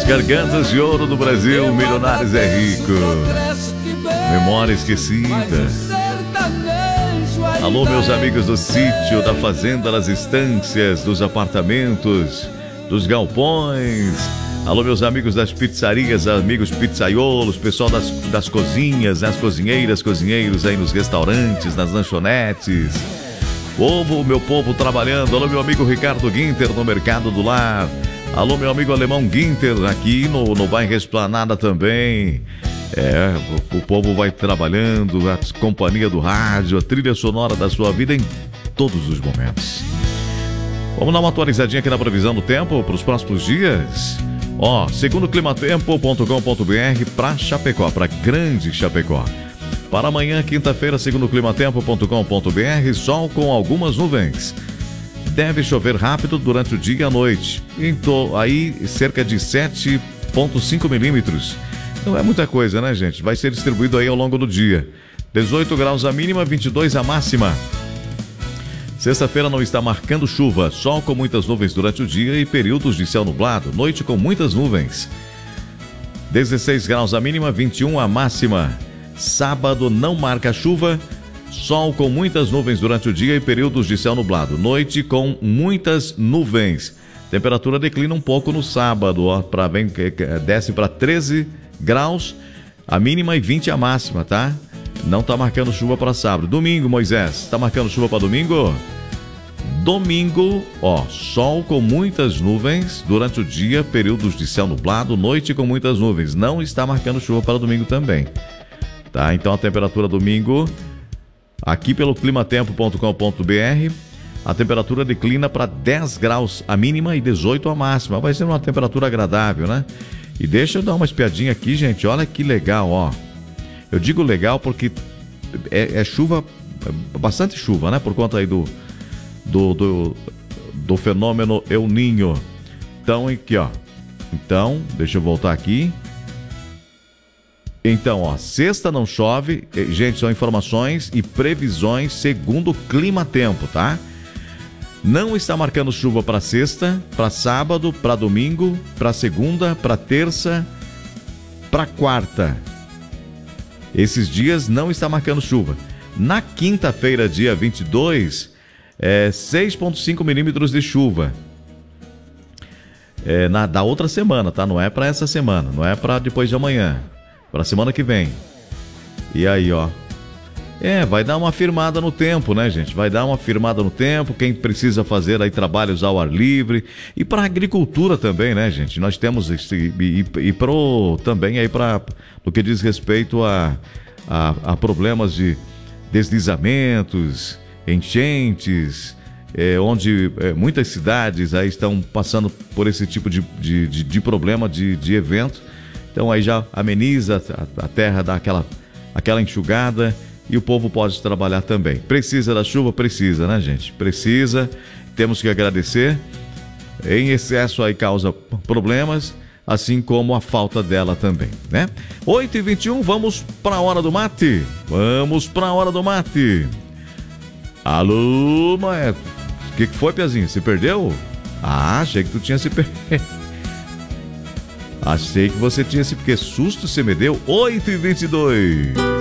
gargantas de ouro do Brasil, Milionários é Rico. Memória esquecida. Alô, meus amigos do sítio, da fazenda, das estâncias, dos apartamentos, dos galpões. Alô, meus amigos das pizzarias, amigos pizzaiolos, pessoal das cozinhas, as cozinheiras, cozinheiros aí nos restaurantes, nas lanchonetes. Meu povo trabalhando. Alô, meu amigo Ricardo Guinter no Mercado do Lar. Alô, meu amigo Alemão Guinter aqui no bairro Esplanada também. O povo vai trabalhando, a companhia do rádio, a trilha sonora da sua vida em todos os momentos. Vamos dar uma atualizadinha aqui na previsão do tempo para os próximos dias. Segundo climatempo.com.br para Chapecó, para Grande Chapecó. Para amanhã, quinta-feira, segundo climatempo.com.br, sol com algumas nuvens. Deve chover rápido durante o dia e a noite. Então, aí, cerca de 7,5 milímetros. Não é muita coisa, né, gente? Vai ser distribuído aí ao longo do dia. 18 graus a mínima, 22 a máxima. Sexta-feira não está marcando chuva. Sol com muitas nuvens durante o dia e períodos de céu nublado. Noite com muitas nuvens. 16 graus a mínima, 21 a máxima. Sábado não marca chuva. Sol com muitas nuvens durante o dia e períodos de céu nublado. Noite com muitas nuvens. Temperatura declina um pouco no sábado. Desce para 13 graus a mínima e 20 a máxima, tá? Não tá marcando chuva para sábado. Domingo, Moisés, tá marcando chuva para domingo? Domingo, sol com muitas nuvens durante o dia, períodos de céu nublado, noite com muitas nuvens. Não está marcando chuva para domingo também. Tá? Então a temperatura domingo, aqui pelo climatempo.com.br, a temperatura declina para 10 graus a mínima e 18 a máxima. Vai ser uma temperatura agradável, né? E deixa eu dar uma espiadinha aqui, gente. Olha que legal, Eu digo legal porque é chuva, bastante chuva, né? Por conta aí do fenômeno El Niño. Então, aqui, Então, deixa eu voltar aqui. Então, sexta não chove. Gente, são informações e previsões segundo o Climatempo, tá? Não está marcando chuva para sexta, para sábado, para domingo, para segunda, para terça, para quarta. Esses dias não está marcando chuva. Na quinta-feira, dia 22, 6,5 milímetros de chuva. Da outra semana, tá? Não é para essa semana, não é para depois de amanhã, para a semana que vem. E aí, vai dar uma firmada no tempo, né, gente? Vai dar uma firmada no tempo, quem precisa fazer aí trabalhos ao ar livre. E para a agricultura também, né, gente? Nós temos também aí para no que diz respeito a problemas de deslizamentos, enchentes, onde muitas cidades aí estão passando por esse tipo de problema, de evento. Então aí já ameniza a terra, dá aquela enxugada. E o povo pode trabalhar também. Precisa da chuva? Precisa, né, gente? Precisa. Temos que agradecer. Em excesso aí causa problemas, assim como a falta dela também, né? 8h21, vamos para a hora do mate. Vamos para a hora do mate. Alô, Maestro. O que foi, Piazinho? Você perdeu? Achei que tu tinha se perdido. Achei que você tinha se... Que susto você me deu. 8h22.